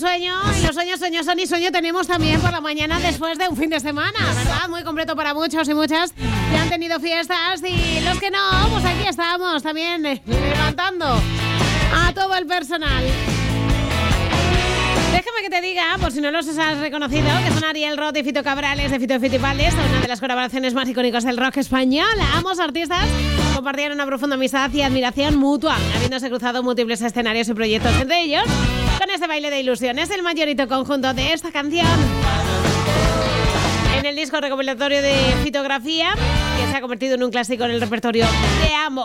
sueño, y los sueños son y sueño tenemos también por la mañana después de un fin de semana, ¿verdad? Muy completo para muchos y muchas que han tenido fiestas, y los que no, pues aquí estamos también levantando a todo el personal. Déjame que te diga, por si no los has reconocido, que son Ariel Roth y Fito Cabrales de Fito y Fitipaldis, una de las colaboraciones más icónicas del rock español. Ambos artistas compartían una profunda amistad y admiración mutua, habiéndose cruzado múltiples escenarios y proyectos, entre ellos con este baile de ilusiones, el mayorito conjunto de esta canción. En el disco recopilatorio de Fitografía, que se ha convertido en un clásico en el repertorio de ambos.